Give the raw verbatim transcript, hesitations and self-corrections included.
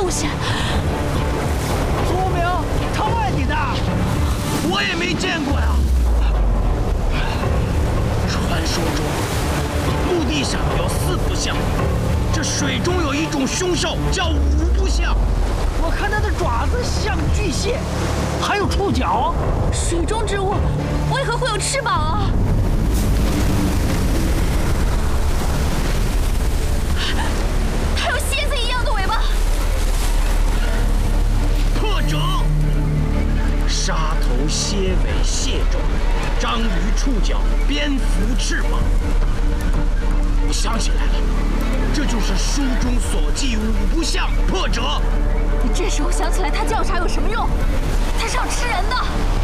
东西？ 聪明，他外地的， 我也没见过呀。传说中，陆地上有四不像，这水中有一种凶兽叫五不像。 我看它的爪子像巨蟹，还有触角。 水中之物为何会有翅膀啊？还有蝎子一样的尾巴。 破者，沙头蝎尾蟹爪，章鱼触角，蝙蝠翅膀。我想起来了，这就是书中所记五不像。破者， 你这时候想起来他叫啥有什么用？他是要吃人的。